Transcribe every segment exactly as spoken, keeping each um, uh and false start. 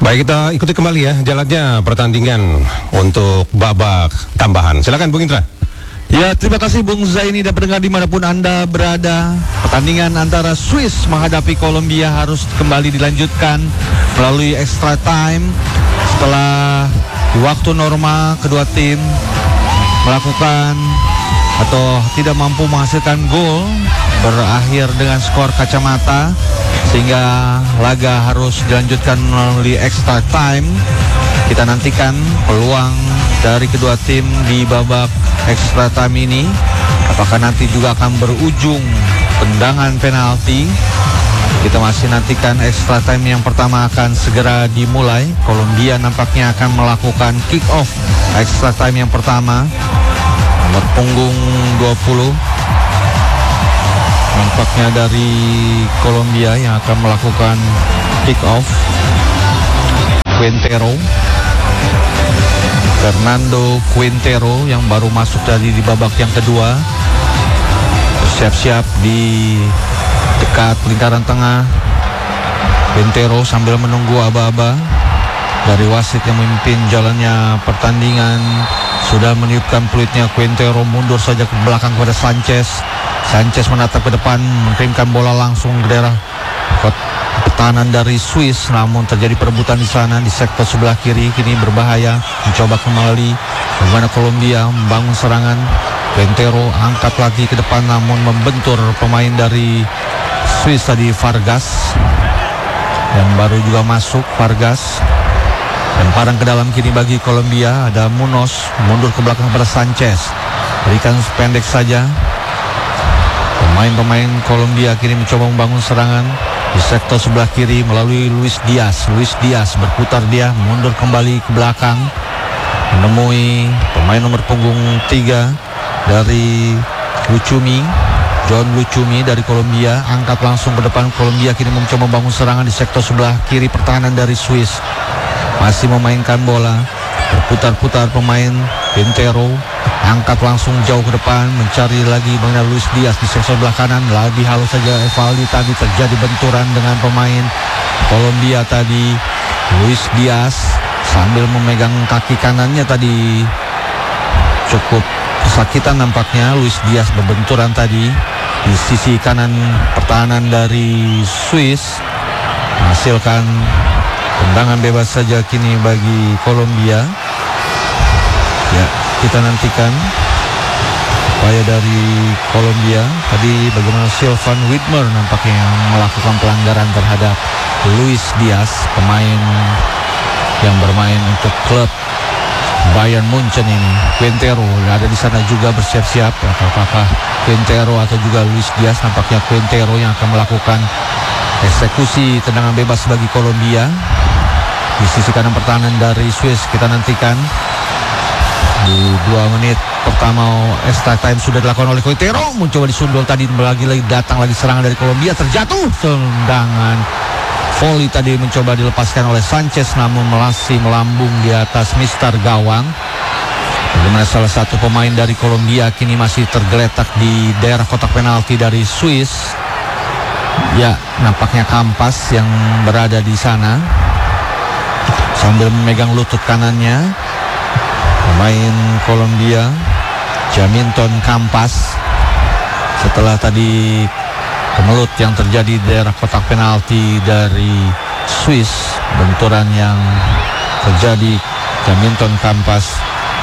Baik, kita ikuti kembali ya jalannya pertandingan untuk babak tambahan. Silakan Bung Indra. Ya, terima kasih Bung Zaini dan pendengar dimanapun Anda berada. Pertandingan antara Swiss menghadapi Kolombia harus kembali dilanjutkan melalui extra time. Setelah di waktu normal kedua tim melakukan atau tidak mampu menghasilkan gol, berakhir dengan skor kacamata, sehingga laga harus dilanjutkan melalui extra time. Kita nantikan peluang dari kedua tim di babak extra time ini, apakah nanti juga akan berujung tendangan penalti. Kita masih nantikan extra time yang pertama akan segera dimulai. Kolombia nampaknya akan melakukan kick off extra time yang pertama. Nomor punggung dua puluh nampaknya dari Kolombia yang akan melakukan kick off. Quintero, Fernando Quintero yang baru masuk dari di babak yang kedua, bersiap-siap di dekat lingkaran tengah. Quintero sambil menunggu aba-aba dari wasit yang memimpin jalannya pertandingan. Sudah meniupkan peluitnya, Quintero mundur saja ke belakang kepada Sanchez. Sanchez menatap ke depan, mengirimkan bola langsung ke daerah pertahanan dari Swiss. Namun terjadi perebutan di sana di sektor sebelah kiri. Kini berbahaya, mencoba kembali bagaimana Kolombia membangun serangan. Quintero angkat lagi ke depan namun membentur pemain dari Swiss tadi, Vargas, yang baru juga masuk. Vargas lemparan ke dalam kini bagi Kolombia. Ada Munoz mundur ke belakang pada Sanchez, berikan pendek saja. Pemain-pemain Kolombia kini mencoba membangun serangan di sektor sebelah kiri melalui Luis Diaz. Luis Diaz berputar, dia mundur kembali ke belakang, menemui pemain nomor punggung tiga dari Lucumi, John Lucumi dari Kolombia. Angkat langsung ke depan. Kolombia kini mencoba membangun serangan di sektor sebelah kiri pertahanan dari Swiss. Masih memainkan bola, berputar-putar pemain. Quintero angkat langsung jauh ke depan, mencari lagi mengenai Luis Diaz di sektor sebelah kanan. Lebih halus saja Evaldi, tadi terjadi benturan dengan pemain Kolombia tadi. Luis Diaz sambil memegang kaki kanannya tadi cukup kesakitan nampaknya. Luis Diaz berbenturan tadi di sisi kanan pertahanan dari Swiss, menghasilkan tendangan bebas saja kini bagi Kolombia. Ya, kita nantikan upaya dari Kolombia. Tadi bagaimana Sylvain Widmer nampaknya yang melakukan pelanggaran terhadap Luis Diaz, pemain yang bermain untuk klub Bayern Munchen ini. Quintero ada di sana juga bersiap-siap. Apakah Quintero atau juga Luis Diaz? Nampaknya Quintero yang akan melakukan eksekusi tendangan bebas bagi Kolombia di sisi kanan pertahanan dari Swiss. Kita nantikan di dua menit pertama extra time sudah dilakukan oleh Quintero, mencoba disundul tadi. Lagi-lagi datang lagi serangan dari Kolombia, terjatuh tendangan volley tadi mencoba dilepaskan oleh Sanchez namun masih melambung di atas mister gawang. Bagaimana salah satu pemain dari Kolombia kini masih tergeletak di daerah kotak penalti dari Swiss. Ya, nampaknya Kampas yang berada di sana sambil memegang lutut kanannya. Pemain Kolombia, Jaminton Kampas, setelah tadi kemelut yang terjadi di daerah kotak penalti dari Swiss, benturan yang terjadi Jaminton Kampas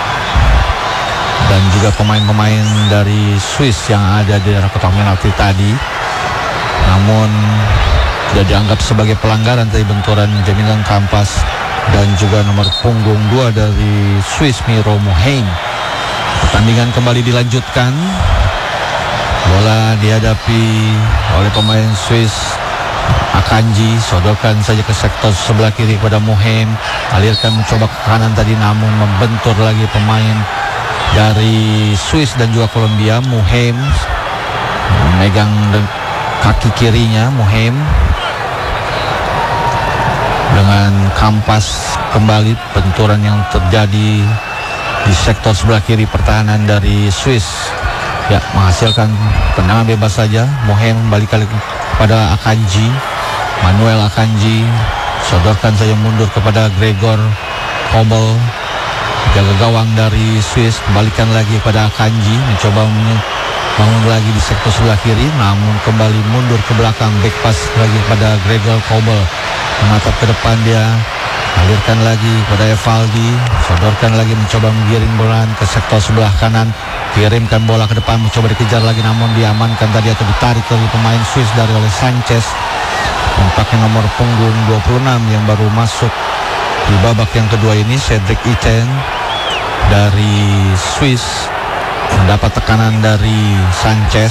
dan juga pemain-pemain dari Swiss yang ada di daerah kotak penalti tadi. Namun tidak dianggap sebagai pelanggaran tadi benturan Jaminton Kampas dan juga nomor punggung dua dari Swiss, Miro Moheim. Pertandingan kembali dilanjutkan. Bola dihadapi oleh pemain Swiss, Akanji, sodorkan saja ke sektor sebelah kiri kepada Moheim. Alirkan mencoba ke kanan tadi namun membentur lagi pemain dari Swiss dan juga Kolombia. Moheim memegang kaki kirinya. Moheim dengan Kampas kembali, benturan yang terjadi di sektor sebelah kiri pertahanan dari Swiss ya menghasilkan tendangan bebas saja. Moheim kembali kali kepada Akanji, Manuel Akanji sodorkan saja mundur kepada Gregor Kobel. Jaga gawang dari Swiss, kembalikan lagi pada Akanji, mencoba bangun lagi di sektor sebelah kiri, namun kembali mundur ke belakang. Back pass lagi pada Gregor Kobel, menatap ke depan dia, alirkan lagi pada Evaldi, sodorkan lagi, mencoba menggiring bola ke sektor sebelah kanan, kirimkan bola ke depan, mencoba dikejar lagi, namun diamankan tadi atau ditarik dari pemain Swiss dari oleh Sanchez. Tampaknya nomor punggung dua puluh enam yang baru masuk di babak yang kedua ini, Cedric Iten dari Swiss, mendapat tekanan dari Sanchez.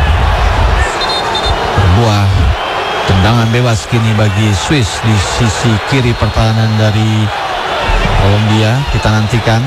Sebuah tendangan bebas kini bagi Swiss di sisi kiri pertahanan dari Kolombia. Kita nantikan.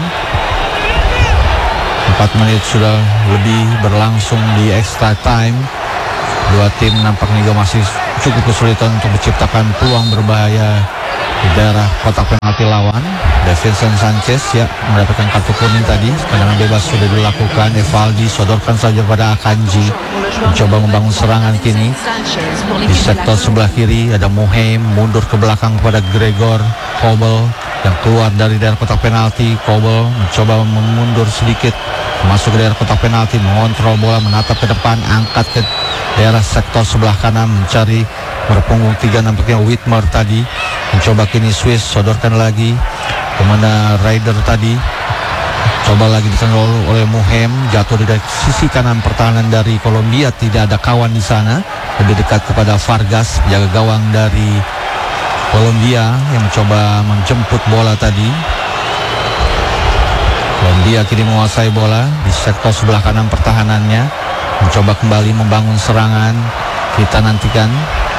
Empat menit sudah lebih berlangsung di extra time. Dua tim nampaknya juga masih cukup kesulitan untuk menciptakan peluang berbahaya di daerah kotak penalti lawan. Davinson Sanchez ya mendapatkan kartu kuning tadi. Tendangan bebas sudah dilakukan. Evaldi sodorkan saja pada Akanji, mencoba membangun serangan kini di sektor sebelah kiri. Ada Mohem mundur ke belakang kepada Gregor Kobel yang keluar dari daerah kotak penalti. Kobel mencoba memundur sedikit masuk ke daerah kotak penalti, mengontrol bola, menatap ke depan, angkat ke daerah sektor sebelah kanan, mencari berpunggung tiga nampaknya Whitmer tadi. Mencoba kini Swiss, sodorkan lagi kemana Ryder tadi, coba lagi dikontrol oleh Mohem, jatuh di sisi kanan pertahanan dari Kolombia. Tidak ada kawan di sana, lebih dekat kepada Vargas, jaga gawang dari Kolombia yang mencoba menjemput bola tadi. Kolombia kini menguasai bola di sektor sebelah kanan pertahanannya, mencoba kembali membangun serangan. Kita nantikan.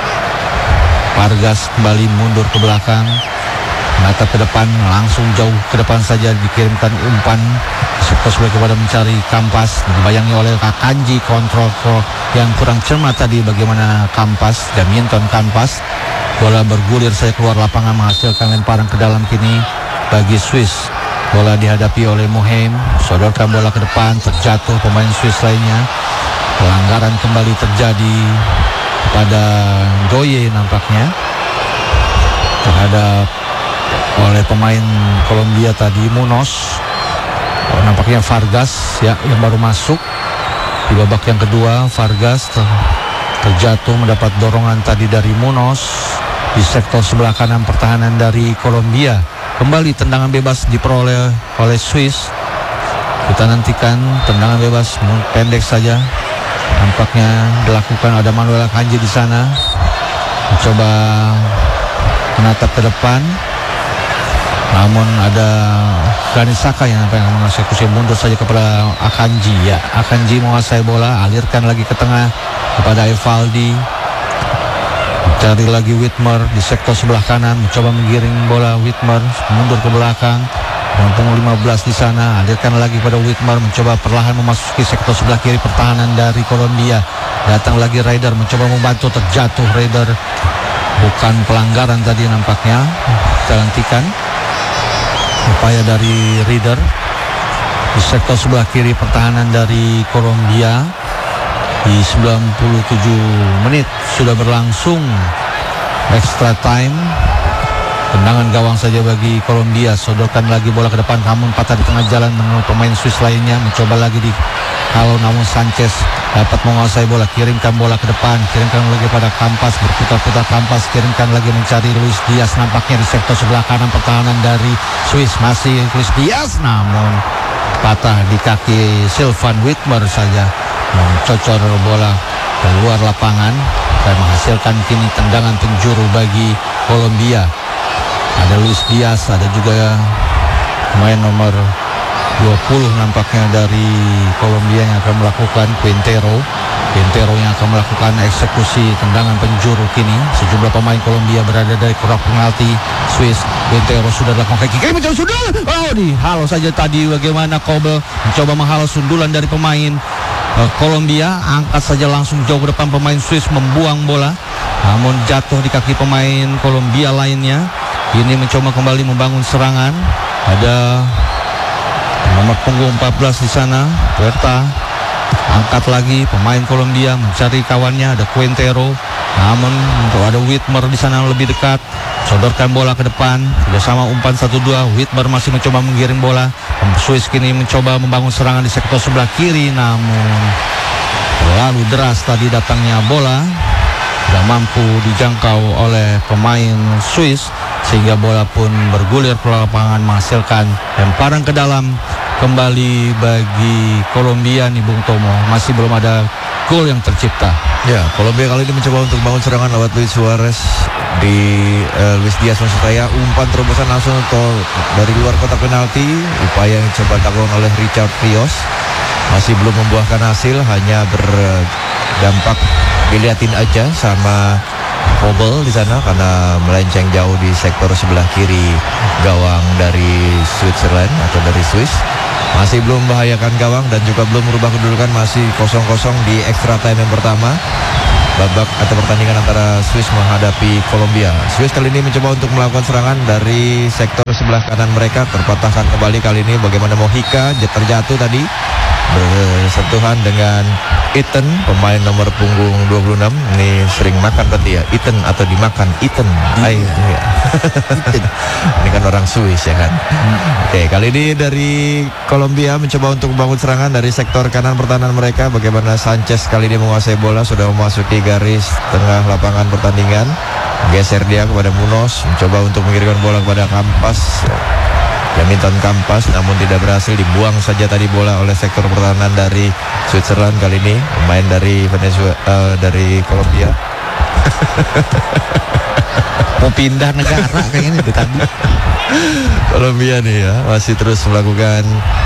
Vargas kembali mundur ke belakang, menatap ke depan, langsung jauh ke depan saja dikirimkan umpan sektor sebelah kepada mencari Kampas, dibayangi oleh Akanji. Kontrol yang kurang cermat tadi bagaimana Kampas, Jamieton Kampas. Bola bergulir saya keluar lapangan, menghasilkan lemparan ke dalam kini bagi Swiss. Bola dihadapi oleh Mohem, sodorkan bola ke depan, terjatuh pemain Swiss lainnya. Pelanggaran kembali terjadi pada Goye nampaknya terhadap oleh pemain Kolombia tadi, Munoz. Oh, nampaknya Vargas ya yang baru masuk di babak yang kedua. Vargas ter, terjatuh mendapat dorongan tadi dari Munoz di sektor sebelah kanan pertahanan dari Kolombia. Kembali tendangan bebas diperoleh oleh Swiss. Kita nantikan tendangan bebas pendek saja nampaknya dilakukan. Ada Manuel Akanji di sana, mencoba menatap ke depan, namun ada Granit Xhaka yang mengeksekusi, mundur saja kepada Akanji ya. Akanji menguasai bola, alirkan lagi ke tengah kepada Evaldi, cari lagi Whitmer di sektor sebelah kanan, mencoba menggiring bola. Whitmer mundur ke belakang, punggung lima belas di sana, alirkan lagi pada Whitmer, mencoba perlahan memasuki sektor sebelah kiri pertahanan dari Kolombia. Datang lagi Ryder, mencoba membantu, terjatuh Ryder. Bukan pelanggaran tadi nampaknya. Kita nantikan upaya dari Ryder di sektor sebelah kiri pertahanan dari Kolombia. Di sembilan puluh tujuh menit sudah berlangsung extra time. Tendangan gawang saja bagi Kolombia, sodorkan lagi bola ke depan, namun patah di tengah jalan menurut pemain Swiss lainnya. Mencoba lagi di kalau namun Sanchez dapat menguasai bola, kirimkan bola ke depan, kirimkan lagi pada Kampas, berputar-putar Kampas, kirimkan lagi mencari Luis Diaz nampaknya di sektor sebelah kanan pertahanan dari Swiss. Masih Luis Diaz, namun patah di kaki Sylvain Whitmer saja, mencocor bola keluar lapangan dan menghasilkan kini tendangan penjuru bagi Kolombia. Ada Luis Diaz, ada juga pemain nomor dua puluh nampaknya dari Kolombia yang akan melakukan Quintero. Quintero yang akan melakukan eksekusi tendangan penjuru kini. Sejumlah pemain Kolombia berada dari kotak penalti Swiss. Quintero sudah dilakukan kaki kiri, mencoba sundul. Oh, dihalau saja tadi bagaimana Kobel mencoba menghalau sundulan dari pemain uh, Kolombia. Angkat saja langsung jauh ke depan pemain Swiss, membuang bola, namun jatuh di kaki pemain Kolombia lainnya. Ini mencoba kembali membangun serangan. Ada nomor punggung empat belas di sana, Puerta. Angkat lagi pemain Kolombia mencari kawannya, ada Quintero. Namun untuk ada Whitmer di sana lebih dekat, sodorkan bola ke depan, kerjasama umpan satu dua. Whitmer masih mencoba menggiring bola. Swiss kini mencoba membangun serangan di sektor sebelah kiri, namun terlalu deras tadi datangnya bola, tidak mampu dijangkau oleh pemain Swiss sehingga bola pun bergulir ke lapangan menghasilkan lemparan ke dalam kembali bagi Kolombia nih Bung Tomo. Masih belum ada gol yang tercipta. Ya, Kolombia kali ini mencoba untuk bangun serangan lewat Luis Suarez di uh, Luis Diaz maksud saya. Umpan terobosan langsung untuk dari luar kotak penalti. Upaya yang coba dilakukan oleh Richard Rios masih belum membuahkan hasil, hanya berdampak dilihatin aja sama Kobel di sana karena melenceng jauh di sektor sebelah kiri gawang dari Switzerland atau dari Swiss. Masih belum membahayakan gawang dan juga belum merubah kedudukan, masih kosong kosong di extra time yang pertama babak atau pertandingan antara Swiss menghadapi Kolombia. Swiss kali ini mencoba untuk melakukan serangan dari sektor sebelah kanan mereka, terpatahkan kembali kali ini bagaimana Mojica terjatuh tadi bersentuhan dengan Ethan, pemain nomor punggung dua puluh enam. Ini sering makan berarti ya, Ethan atau dimakan Ethan. Ay, ya. Ini kan orang Swiss ya kan. Oke, kali ini dari Kolombia mencoba untuk membangun serangan dari sektor kanan pertahanan mereka. Bagaimana Sanchez kali ini menguasai bola, sudah memasuki garis tengah lapangan pertandingan. Geser dia kepada Munoz, mencoba untuk mengirimkan bola kepada Campas. Jamison Campas, namun tidak berhasil, dibuang saja tadi bola oleh sektor pertahanan dari Switzerland kali ini, pemain dari Venezuela, uh, dari Kolombia. Mau pindah negara kayaknya itu tadi. Kolombia nih ya, masih terus melakukan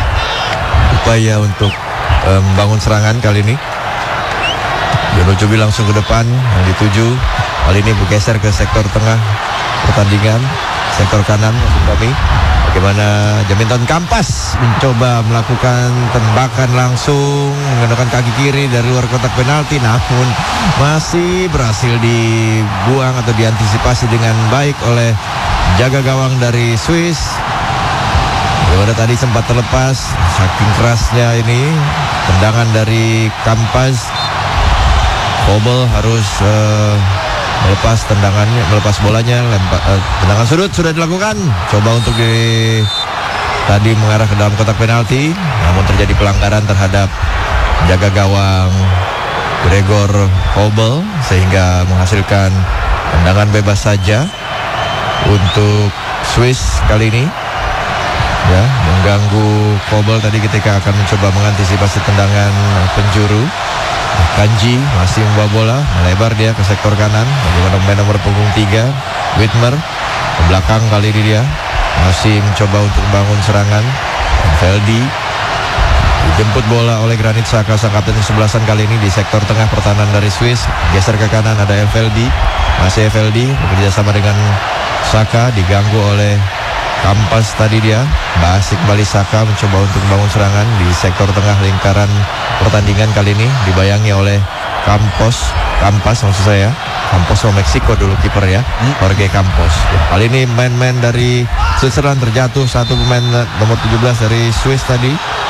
upaya untuk uh, membangun serangan kali ini. Yonojubi langsung ke depan, yang dituju kali ini bergeser ke sektor tengah pertandingan, sektor kanan maksud kami. Bagaimana Jamison Campas mencoba melakukan tembakan langsung menggunakan kaki kiri dari luar kotak penalti, namun masih berhasil dibuang atau diantisipasi dengan baik oleh jaga gawang dari Swiss. Bagaimana tadi sempat terlepas, saking kerasnya ini tendangan dari Campas. Kobel harus uh, melepas tendangannya, melepas bolanya, lempar, uh, tendangan sudut sudah dilakukan. Coba untuk di tadi mengarah ke dalam kotak penalti, namun terjadi pelanggaran terhadap jaga gawang Gregor Kobel sehingga menghasilkan tendangan bebas saja untuk Swiss kali ini. Ya, mengganggu Kobel tadi ketika akan mencoba mengantisipasi tendangan penjuru. Kanji masih membawa bola, melebar dia ke sektor kanan. Bagaimana pemain nomor punggung tiga Whitmer ke belakang kali ini dia masih mencoba untuk membangun serangan. Feldi dijemput bola oleh Granit Xhaka, sang kapten kesebelasan kali ini di sektor tengah pertahanan dari Swiss. Geser ke kanan ada Feldi, masih Feldi bekerja sama dengan Xhaka, diganggu oleh Campas tadi dia. Basik kembali Xhaka mencoba untuk membangun serangan di sektor tengah lingkaran pertandingan kali ini, dibayangi oleh Campos, Campas maksud saya. Campos from Meksiko dulu kiper ya, Jorge Campos. Kali ini main-main dari Switzerland terjatuh, satu pemain nomor tujuh belas dari Swiss tadi.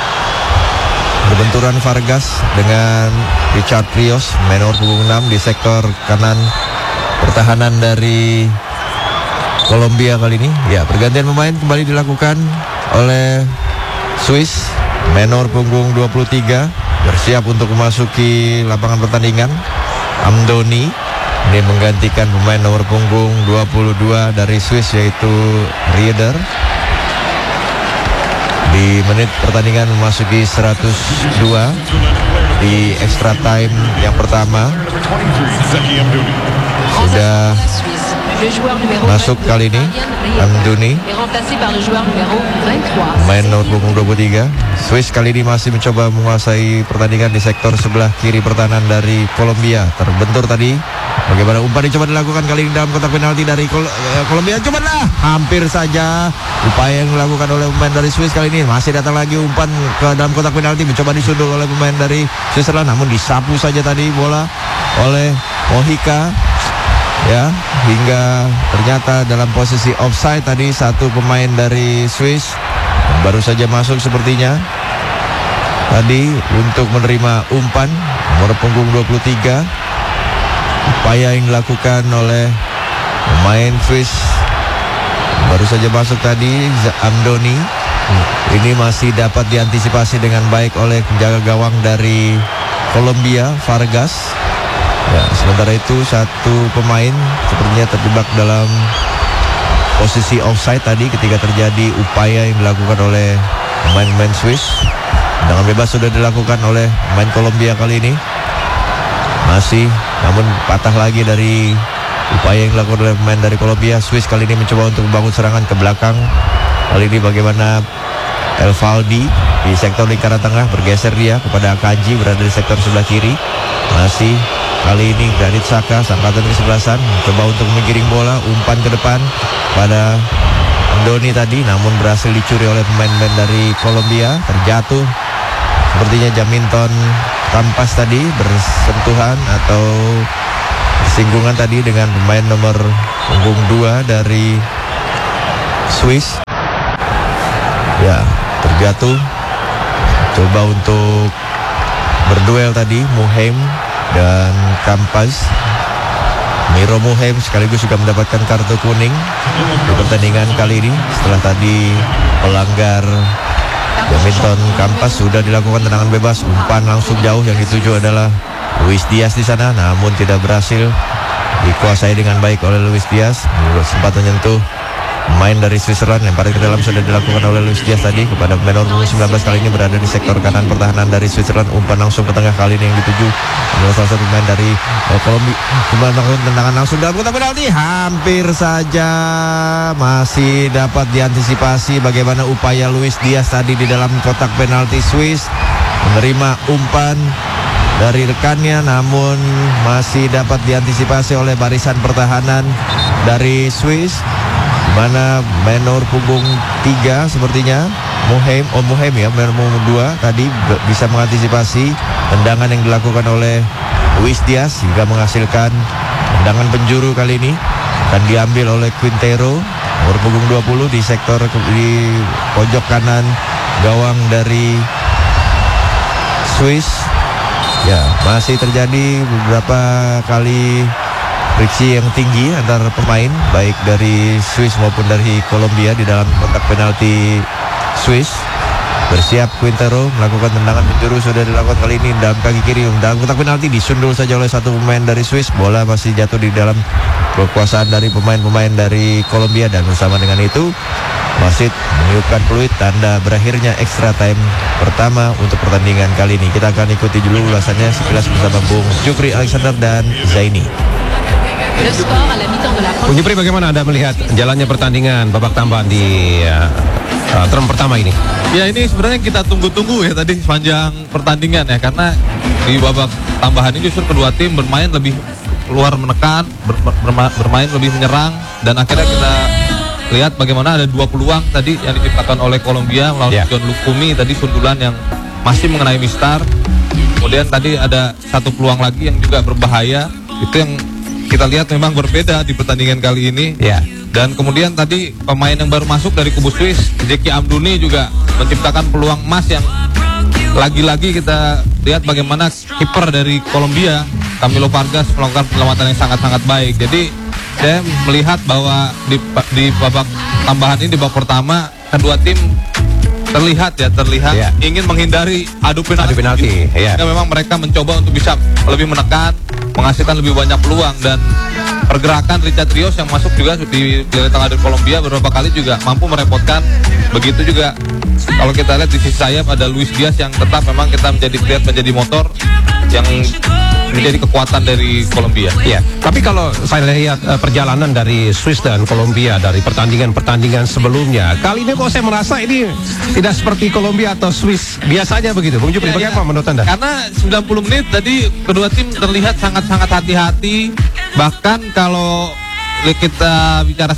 Berbenturan Vargas dengan Richard Rios, main nomor punggung enam di sektor kanan pertahanan dari Kolombia kali ini. Ya, pergantian pemain kembali dilakukan oleh Swiss. Menor punggung dua puluh tiga bersiap untuk memasuki lapangan pertandingan. Amdoni ini menggantikan pemain nomor punggung dua puluh dua dari Swiss yaitu Rieder. Di menit pertandingan memasuki seratus dua di extra time yang pertama. Sudah masuk kali ini Amdouni, main nomor punggung dua puluh tiga. Swiss kali ini masih mencoba menguasai pertandingan di sektor sebelah kiri pertahanan dari Kolombia. Terbentur tadi. Bagaimana umpan dicoba dilakukan kali ini dalam kotak penalti dari Kol eh, Kolombia. Cobalah, hampir saja upaya yang dilakukan oleh pemain dari Swiss kali ini. Masih datang lagi umpan ke dalam kotak penalti, mencoba disundul oleh pemain dari Switzerland, namun disapu saja tadi bola oleh Mojica. Ya, hingga ternyata dalam posisi offside tadi satu pemain dari Swiss baru saja masuk sepertinya tadi untuk menerima umpan nomor punggung dua puluh tiga. Upaya yang dilakukan oleh pemain Swiss Baru saja masuk tadi Amdoni. Ini masih dapat diantisipasi dengan baik oleh penjaga gawang dari Kolombia, Vargas. Ya, sementara itu satu pemain sepertinya terjebak dalam posisi offside tadi ketika terjadi upaya yang dilakukan oleh pemain-pemain Swiss. Tendangan bebas sudah dilakukan oleh pemain Kolombia kali ini. Masih, namun patah lagi dari upaya yang dilakukan oleh pemain dari Kolombia. Swiss kali ini mencoba untuk membangun serangan ke belakang. Kali ini bagaimana Elvaldi di sektor lingkaran tengah, bergeser dia kepada Akanji berada di sektor sebelah kiri. Masih kali ini Granit Xhaka, angkatan kesebelasan, coba untuk menggiring bola, umpan ke depan pada Andoni tadi, namun berhasil dicuri oleh pemain-pemain dari Kolombia. Terjatuh sepertinya Jaminton Campas tadi, bersentuhan atau bersinggungan tadi dengan pemain nomor punggung dua dari Swiss. Ya, terjatuh. Coba untuk berduel tadi Muheim dan Campas. Miro Muheim sekaligus juga mendapatkan kartu kuning di pertandingan kali ini setelah tadi melanggar Jaminton Campas. Sudah dilakukan tendangan bebas, umpan langsung jauh, yang dituju adalah Luis Diaz di sana, namun tidak berhasil dikuasai dengan baik oleh Luis Diaz. Sempat menyentuh pemain dari Switzerland. Lemparan ke dalam sudah dilakukan oleh Luis Diaz tadi kepada pemain nomor sembilan belas, kali ini berada di sektor kanan pertahanan dari Switzerland. Umpan langsung ke tengah, kali ini yang dituju adalah salah satu pemain dari uh, Kolombia. Umpan tendangan langsung dalam kotak penalti, hampir saja masih dapat diantisipasi. Bagaimana upaya Luis Diaz tadi di dalam kotak penalti Swiss, menerima umpan dari rekannya, namun masih dapat diantisipasi oleh barisan pertahanan dari Swiss, mana menor punggung tiga sepertinya Muheim, oh Muheim ya, menor punggung dua tadi bisa mengantisipasi tendangan yang dilakukan oleh Luis Diaz hingga menghasilkan tendangan penjuru. Kali ini akan diambil oleh Quintero, nomor punggung dua puluh di sektor di pojok kanan gawang dari Swiss. Ya, masih terjadi beberapa kali friksi yang tinggi antar pemain baik dari Swiss maupun dari Kolombia di dalam kotak penalti Swiss. Bersiap Quintero melakukan tendangan penjuru, sudah dilakukan kali ini dalam kaki kiri dalam kotak penalti, disundul saja oleh satu pemain dari Swiss. Bola masih jatuh di dalam kekuasaan dari pemain-pemain dari Kolombia, dan bersama dengan itu wasit meniupkan peluit tanda berakhirnya extra time pertama untuk pertandingan kali ini. Kita akan ikuti dulu ulasannya sekilas bersama Bung Jupri Alexander dan Zaini. Bung Jupri, bagaimana Anda melihat jalannya pertandingan babak tambahan di uh, uh, term pertama ini? Ya, ini sebenarnya kita tunggu-tunggu ya tadi sepanjang pertandingan ya, karena di babak tambahan ini justru kedua tim bermain lebih keluar menekan, ber, ber, bermain lebih menyerang, dan akhirnya kita lihat bagaimana ada dua peluang tadi yang diciptakan oleh Kolombia melalui yeah. John Lukumi tadi, sundulan yang masih mengenai Mistar. Kemudian tadi ada satu peluang lagi yang juga berbahaya, itu yang kita lihat memang berbeda di pertandingan kali ini. Yeah. Dan kemudian tadi pemain yang baru masuk dari kubu Swiss, Zeki Amduni, juga menciptakan peluang emas yang lagi-lagi kita lihat bagaimana kiper dari Kolombia, Camilo Vargas, melakukan penyelamatan yang sangat-sangat baik. Jadi saya melihat bahwa di, di babak tambahan ini, di babak pertama, kedua tim terlihat ya terlihat yeah. ingin menghindari adu penalti. Adu penalti. Yeah. Sehingga memang mereka mencoba untuk bisa lebih menekan, menghasilkan lebih banyak peluang, dan pergerakan Richard Rios yang masuk juga di wilayah tengah dari Kolombia beberapa kali juga mampu merepotkan. Begitu juga kalau kita lihat di sisi sayap ada Luis Diaz yang tetap memang kita menjadi lihat menjadi motor yang menjadi kekuatan dari Kolombia. Ya, tapi kalau saya lihat uh, perjalanan dari Swiss dan Kolombia dari pertandingan-pertandingan sebelumnya, kali ini kok saya merasa ini tidak seperti Kolombia atau Swiss biasanya begitu. Bung Jupri, ya, bagaimana ya. menurut Anda? Karena sembilan puluh menit tadi kedua tim terlihat sangat-sangat hati-hati. Bahkan kalau kita bicara